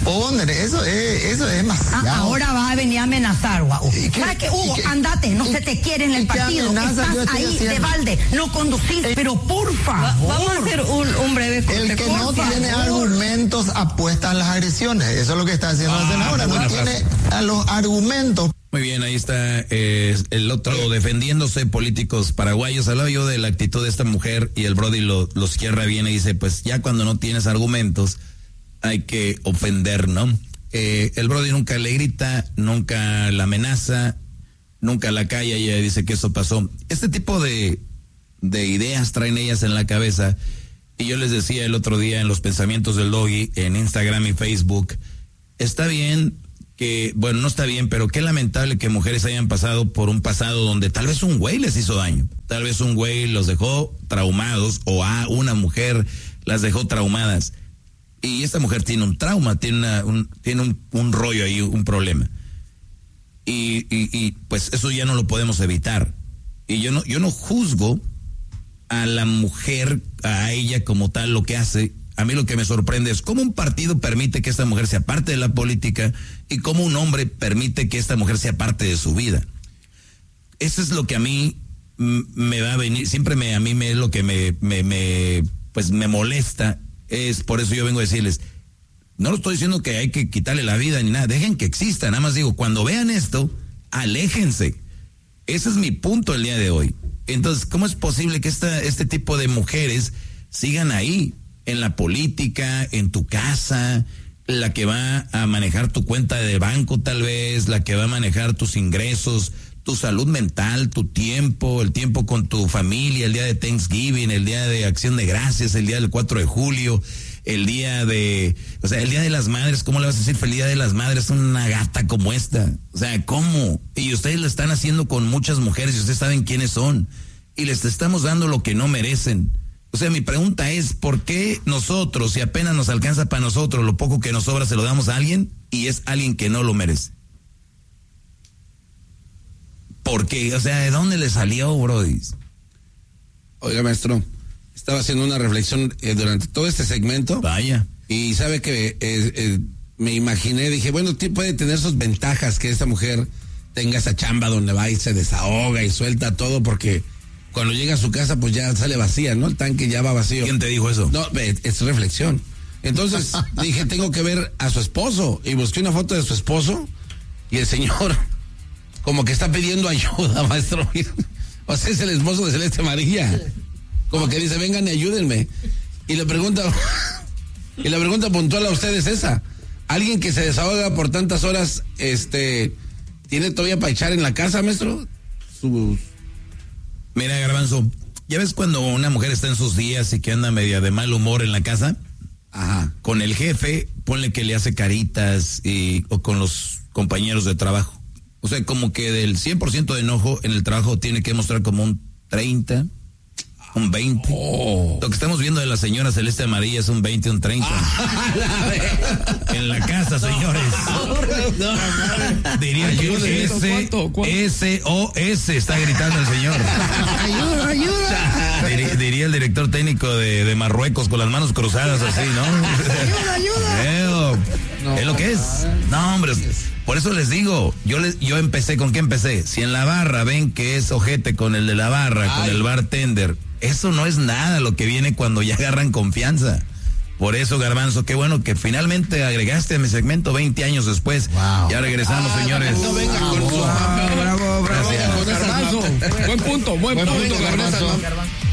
Hombre, eso es demasiado. Ahora vas a venir a amenazar, Hugo. ¿Sabes qué, Hugo? Andate, no se te quiere en el partido. Estás ahí de balde, no conducís, pero por favor. Vamos a hacer un breve corte. El que no tiene argumentos apuesta a las agresiones. Eso es lo que está haciendo la senadora. No tiene a los argumentos. Muy bien, ahí está el otro defendiéndose, políticos paraguayos. Hablaba yo de la actitud de esta mujer y el Brody lo cierra bien y dice, pues ya cuando no tienes argumentos hay que ofender, ¿no? El Brody nunca le grita, nunca la amenaza, nunca la calla y ella dice que eso pasó. Este tipo de ideas traen ellas en la cabeza y yo les decía el otro día en los pensamientos del Doggy en Instagram y Facebook, está bien que, bueno, no está bien, pero qué lamentable que mujeres hayan pasado por un pasado donde tal vez un güey les hizo daño, tal vez un güey los dejó traumados o una mujer las dejó traumadas. Y esta mujer tiene un trauma, tiene un rollo ahí, un problema. Y pues eso ya no lo podemos evitar. Y yo no juzgo a la mujer, a ella como tal, lo que hace. A mí lo que me sorprende es cómo un partido permite que esta mujer sea parte de la política y cómo un hombre permite que esta mujer sea parte de su vida. Eso es lo que a mí me va a venir, siempre a mí es lo que me molesta. Es por eso yo vengo a decirles, no lo estoy diciendo que hay que quitarle la vida ni nada, dejen que exista, nada más digo, cuando vean esto, aléjense. Ese es mi punto el día de hoy. Entonces, ¿cómo es posible que este tipo de mujeres sigan ahí, en la política, en tu casa, la que va a manejar tu cuenta de banco tal vez, la que va a manejar tus ingresos, tu salud mental, tu tiempo, el tiempo con tu familia, el día de Thanksgiving, el día de Acción de Gracias, el día del 4 de julio, el día de las madres? ¿Cómo le vas a decir feliz día de las madres a una gata como esta? O sea, ¿cómo? Y ustedes lo están haciendo con muchas mujeres y ustedes saben quiénes son y les estamos dando lo que no merecen. O sea, mi pregunta es, ¿por qué nosotros, si apenas nos alcanza para nosotros, lo poco que nos sobra se lo damos a alguien y es alguien que no lo merece? ¿Por qué? O sea, ¿de dónde le salió, Brody? Oiga, maestro, estaba haciendo una reflexión durante todo este segmento. Vaya. Y sabe que me imaginé, dije, bueno, puede tener sus ventajas que esta mujer tenga esa chamba donde va y se desahoga y suelta todo, porque cuando llega a su casa pues ya sale vacía, ¿no? El tanque ya va vacío. ¿Quién te dijo eso? No, es reflexión. Entonces dije, tengo que ver a su esposo, y busqué una foto de su esposo y el señor como que está pidiendo ayuda, maestro. O sea, es el esposo de Celeste Amarilla. Como que dice, vengan y ayúdenme. Y la pregunta puntual a ustedes es esa. Alguien que se desahoga por tantas horas, ¿tiene todavía para echar en la casa, maestro? Mira, Garbanzo, ¿ya ves cuando una mujer está en sus días y que anda media de mal humor en la casa? Ajá. Con el jefe, ponle que le hace caritas o con los compañeros de trabajo. O sea, como que del 100% de enojo en el trabajo tiene que mostrar como un 30, un 20. Oh. Lo que estamos viendo de la señora Celeste Amarilla es un 20, un 30. En la casa, señores. Diría que SOS está gritando el señor. Ayuda, ayuda. Diría el director técnico de Marruecos con las manos cruzadas así, ¿no? Ayuda. ¿Es lo que es? No, hombre. Por eso les digo, yo empecé, ¿con qué empecé? Si en la barra ven que es ojete con el de la barra, con el bartender, eso no es nada lo que viene cuando ya agarran confianza. Por eso, Garbanzo, qué bueno que finalmente agregaste a mi segmento 20 años después. Wow. Ya regresamos, señores. No venga con su... Bravo. Gracias. Buen punto, Garbanzo.